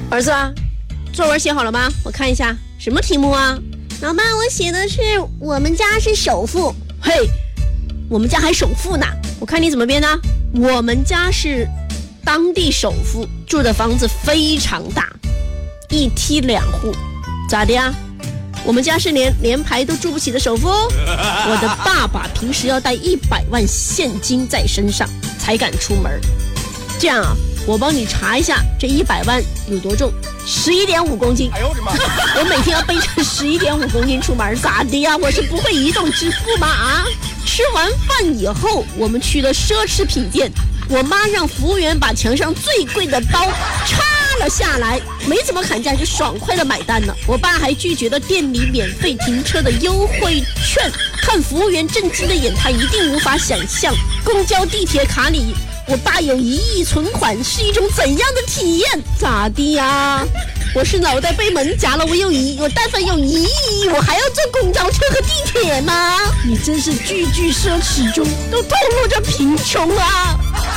儿子啊，作文写好了吗？我看一下，什么题目啊？ 老妈，我写的是我们家是首富。 嘿，我们家还首富呢？我看你怎么编呢？我们家是当地首富，住的房子非常大，1梯2户，咋的呀？我们家是连排都住不起的首富哦。我的爸爸平时要带100万现金在身上才敢出门。这样啊，我帮你查一下这100万有多重，11.5公斤。哎呦我的妈！我每天要背着11.5公斤出门，咋的呀？我是不会移动支付吗？啊！吃完饭以后，我们去了奢侈品店，我妈让服务员把墙上最贵的包插了下来，没怎么砍价就爽快的买单了。我爸还拒绝了店里免费停车的优惠券，看服务员震惊的眼，他一定无法想象公交地铁卡里我爸有1亿存款是一种怎样的体验？咋的呀？我是脑袋被门夹了，我但凡有1亿，我还要坐公交车和地铁吗？你真是句句奢侈中都透露着贫穷啊！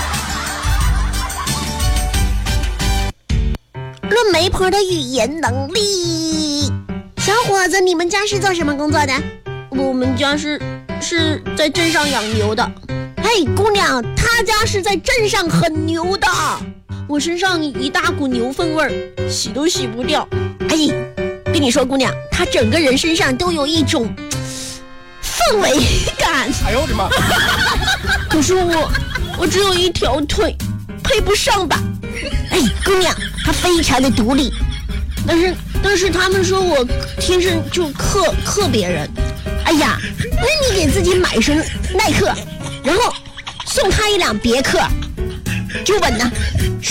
论媒婆的语言能力，小伙子，你们家是做什么工作的？ 我们家是在镇上养牛的。 嘿，姑娘，他家是在镇上很牛的。 我身上一大股牛粪味儿，洗都洗不掉。 哎，跟你说，姑娘，他整个人身上都有一种氛围感。 哎呦我的妈！ 可是我只有1条腿，配不上吧？ 哎，姑娘，他非常的独立， 但是他们说我天生就克别人。 哎呀，那你给自己买一身耐克，然后送他1辆别克，就稳了。